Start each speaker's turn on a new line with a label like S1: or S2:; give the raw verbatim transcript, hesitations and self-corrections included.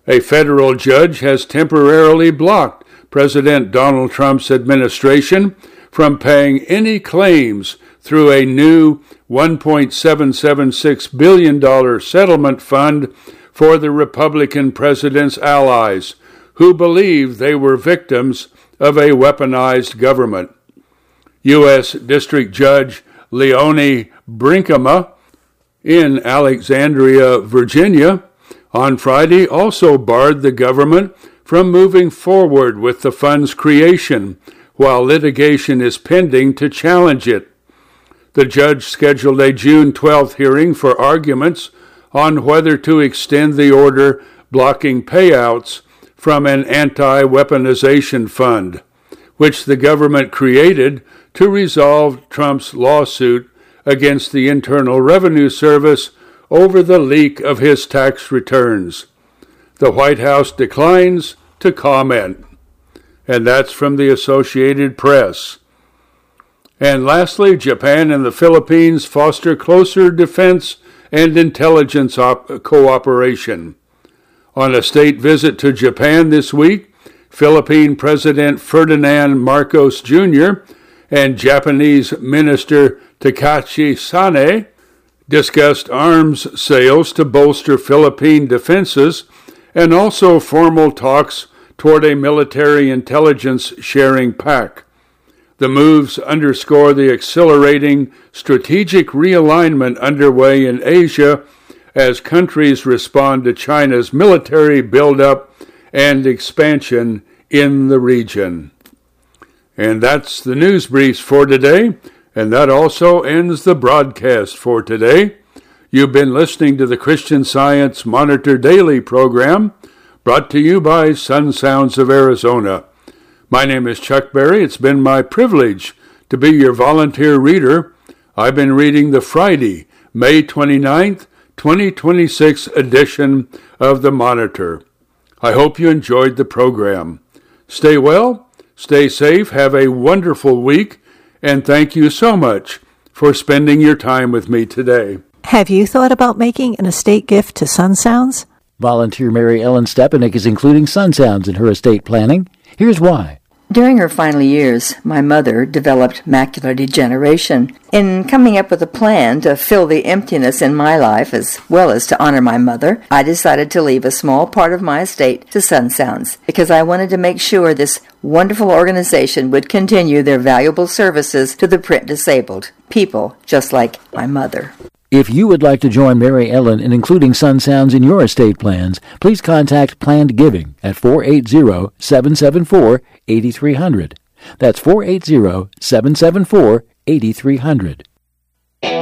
S1: A federal judge has temporarily blocked President Donald Trump's administration from paying any claims through a new one point seven seven six billion dollars settlement fund for the Republican president's allies, who believe they were victims of a weaponized government. U S District Judge Leonie Brinkema in Alexandria, Virginia, on Friday also barred the government from moving forward with the fund's creation while litigation is pending to challenge it. The judge scheduled a June twelfth hearing for arguments on whether to extend the order blocking payouts from an anti-weaponization fund, which the government created to resolve Trump's lawsuit against the Internal Revenue Service over the leak of his tax returns. The White House declines to comment. And that's from the Associated Press. And lastly, Japan and the Philippines foster closer defense and intelligence op- cooperation. On a state visit to Japan this week, Philippine President Ferdinand Marcos Junior and Japanese Minister Takashi Sane discussed arms sales to bolster Philippine defenses and also formal talks toward a military intelligence sharing pact. The moves underscore the accelerating strategic realignment underway in Asia as countries respond to China's military buildup and expansion in the region. And that's the news briefs for today, and that also ends the broadcast for today. You've been listening to the Christian Science Monitor Daily program, brought to you by Sun Sounds of Arizona. My name is Chuck Berry. It's been my privilege to be your volunteer reader. I've been reading the Friday, May twenty-ninth, twenty twenty-six edition of the Monitor. I hope you enjoyed the program. Stay well, stay safe, have a wonderful week, and thank you so much for spending your time with me today.
S2: Have you thought about making an estate gift to Sun Sounds?
S3: Volunteer Mary Ellen Stepanek is including Sun Sounds in her estate planning. Here's why.
S4: During her final years, my mother developed macular degeneration. In coming up with a plan to fill the emptiness in my life as well as to honor my mother, I decided to leave a small part of my estate to Sun Sounds because I wanted to make sure this wonderful organization would continue their valuable services to the print disabled, people just like my mother.
S3: If you would like to join Mary Ellen in including Sun Sounds in your estate plans, please contact Planned Giving at four eight zero, seven seven four, eight three zero zero. That's four eight zero, seven seven four, eight three zero zero.